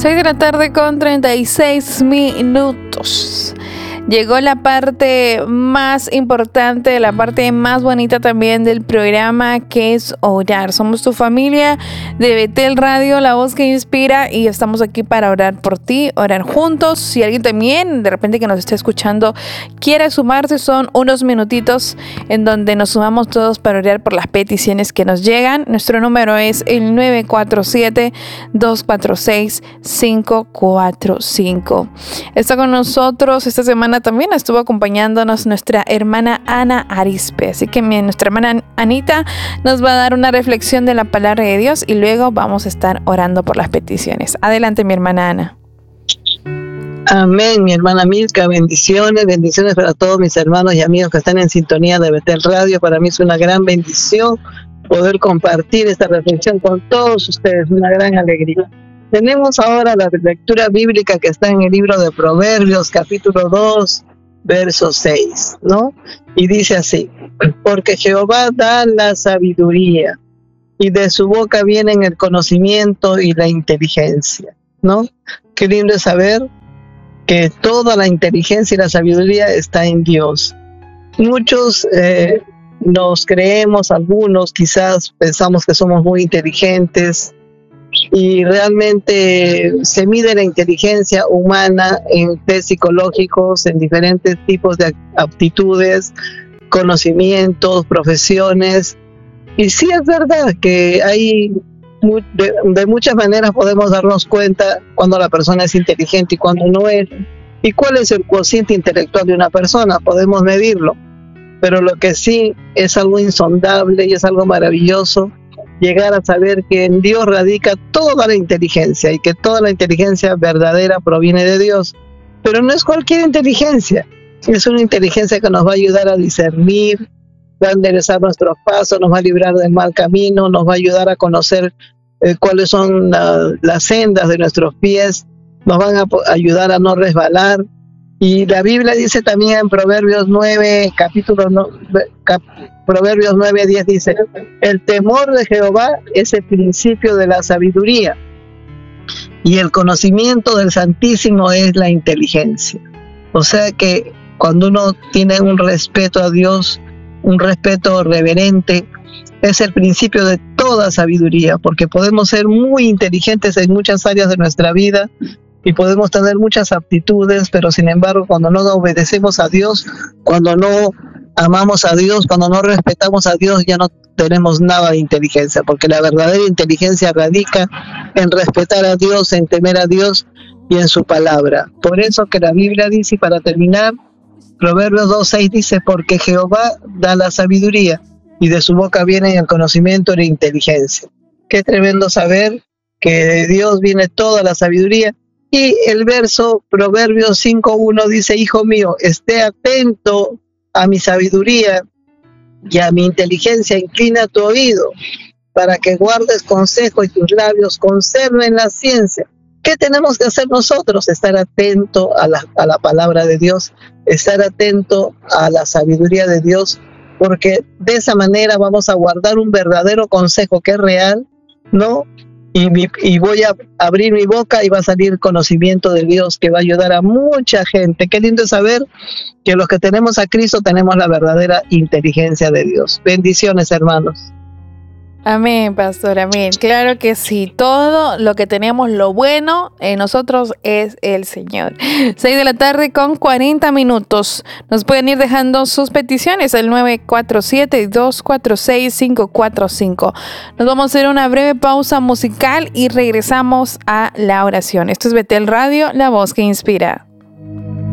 6 de la tarde con 36 minutos. Llegó la parte más importante, la parte más bonita también del programa, que es orar. Somos tu familia de Betel Radio, la voz que inspira, y estamos aquí para orar por ti, orar juntos. Si alguien también, de repente que nos esté escuchando, quiere sumarse, son unos minutitos en donde nos sumamos todos para orar por las peticiones que nos llegan. Nuestro número es el 947-246-545. Está con nosotros esta semana también estuvo acompañándonos nuestra hermana Ana Arispe, así que nuestra hermana Anita nos va a dar una reflexión de la palabra de Dios y luego vamos a estar orando por las peticiones. Adelante, mi hermana Ana. Amén, mi hermana Milka, bendiciones para todos mis hermanos y amigos que están en sintonía de Betel Radio. Para mí es una gran bendición poder compartir esta reflexión con todos ustedes, una gran alegría. Tenemos ahora la lectura bíblica que está en el libro de Proverbios, capítulo 2, verso 6, ¿no? Y dice así: porque Jehová da la sabiduría, y de su boca vienen el conocimiento y la inteligencia, ¿no? Qué lindo es saber que toda la inteligencia y la sabiduría está en Dios. Muchos nos creemos, algunos quizás pensamos que somos muy inteligentes, y realmente se mide la inteligencia humana en test psicológicos, en diferentes tipos de aptitudes, conocimientos, profesiones. Y sí es verdad que hay de muchas maneras podemos darnos cuenta cuando la persona es inteligente y cuando no es. ¿Y cuál es el cociente intelectual de una persona? Podemos medirlo. Pero lo que sí es algo insondable y es algo maravilloso, llegar a saber que en Dios radica toda la inteligencia y que toda la inteligencia verdadera proviene de Dios. Pero no es cualquier inteligencia, es una inteligencia que nos va a ayudar a discernir, va a enderezar nuestros pasos, nos va a librar del mal camino, nos va a ayudar a conocer cuáles son las sendas de nuestros pies, nos van a ayudar a no resbalar. Y la Biblia dice también en Proverbios 9, Proverbios 9:10 dice: el temor de Jehová es el principio de la sabiduría, y el conocimiento del Santísimo es la inteligencia. O sea que cuando uno tiene un respeto a Dios, un respeto reverente, es el principio de toda sabiduría, porque podemos ser muy inteligentes en muchas áreas de nuestra vida, y podemos tener muchas aptitudes, pero sin embargo, cuando no obedecemos a Dios, cuando no amamos a Dios, cuando no respetamos a Dios, ya no tenemos nada de inteligencia, porque la verdadera inteligencia radica en respetar a Dios, en temer a Dios y en su palabra. Por eso que la Biblia dice, y para terminar, Proverbios 2:6 dice: porque Jehová da la sabiduría, y de su boca viene el conocimiento y la inteligencia. Qué tremendo saber que de Dios viene toda la sabiduría. Y el verso Proverbios 5:1 dice: hijo mío, esté atento a mi sabiduría y a mi inteligencia, inclina tu oído, para que guardes consejo y tus labios conserven la ciencia. ¿Qué tenemos que hacer nosotros? Estar atento a la palabra de Dios, estar atento a la sabiduría de Dios, porque de esa manera vamos a guardar un verdadero consejo que es real, ¿no? Y voy a abrir mi boca y va a salir conocimiento de Dios que va a ayudar a mucha gente. Qué lindo es saber que los que tenemos a Cristo tenemos la verdadera inteligencia de Dios. Bendiciones, hermanos. Amén, pastor, amén. Claro que sí, todo lo que tenemos, lo bueno en nosotros es el Señor. 6 de la tarde con 40 minutos. Nos pueden ir dejando sus peticiones al 947-246-545. Nos vamos a hacer una breve pausa musical y regresamos a la oración. Esto es Betel Radio, la voz que inspira.